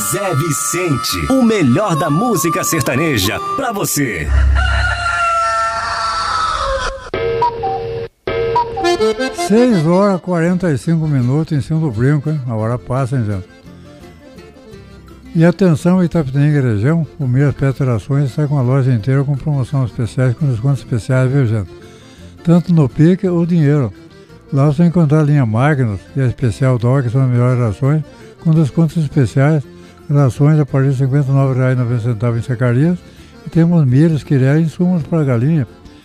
Zé Vicente, o melhor da música sertaneja pra você. 6h45 em cima do brinco, hein? A hora passa, hein, gente? E atenção, Itapetininga e região, o Mias Peterações está com a loja inteira com promoção especiais, com descontos especiais, viu, gente? Tanto no pique ou dinheiro. Lá você vai encontrar a linha Magnus e a Especial Dog, que são as melhores rações, com descontos especiais, rações a partir de R$ 59,90 em sacarias, e temos milhos, quiré e insumos para galinha,